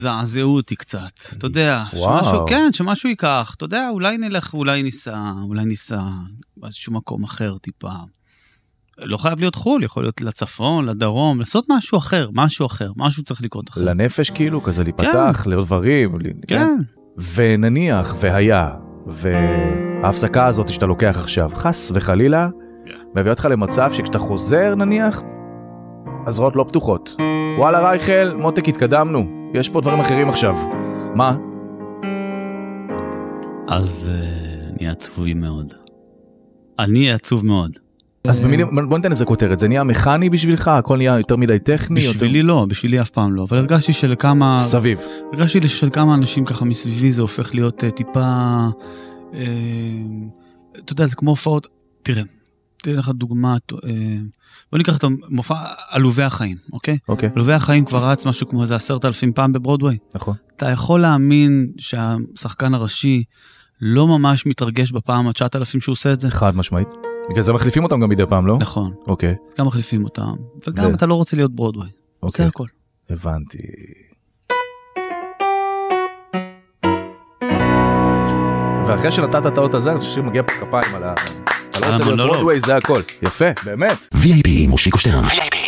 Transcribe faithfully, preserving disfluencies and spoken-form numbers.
זעזעו אותי קצת, אתה יודע, שמשהו, כן, שמשהו ייקח, אתה יודע, אולי נלך, אולי ניסע, אולי ניסע, באיזשהו מקום אחר טיפה. לא חייב להיות חול, יכול להיות לצפון, לדרום, לעשות משהו אחר, משהו אחר, משהו צריך לקרות אחר. לנפש כאילו, כזה להיפתח, לעוד דברים. כן. ונניח, והיה, וההפסקה הזאת שאתה לוקח עכשיו, חס וחלילה, מביא אותך למצב שכשאתה חוזר נניח, הזרועות לא פתוחות. וואלה רייכל, מותק התקדמנו, יש פה דברים אחרים עכשיו. מה? אז אני עצובי מאוד. אני עצוב מאוד. אז במילים, בוא ניתן איזה כותרת, זה נהיה מכני בשבילך? הכל נהיה יותר מדי טכני? בשבילי לא, בשבילי אף פעם לא, אבל הרגשתי שלכמה... סביב. הרגשתי שלכמה אנשים ככה מסביבי זה הופך להיות טיפה... אתה יודע, זה כמו הופעות... תראה, תראה לך דוגמה... בוא ניקח את המופע עלובי החיים, אוקיי? אוקיי. עלובי החיים כבר רץ משהו כמו איזה עשרת אלפים פעם בברודווי. נכון. אתה יכול להאמין שהשחקן הראשי לא ממש מתרגש בפעם ה-תשעת אלפים שהוא עושה את זה? חד משמעית. בגלל זה מחליפים אותם גם מדי פעם, לא? נכון. אוקיי. אז גם מחליפים אותם, וגם אתה לא רוצה להיות ברודווי. זה הכל. הבנתי. ואחרי שנתת את האות הזה, אני חושב שמגיע פה כפיים על ה... אתה לא רוצה להיות ברודווי, זה הכל. יפה, באמת. וי איי פי מושיקו שטרן.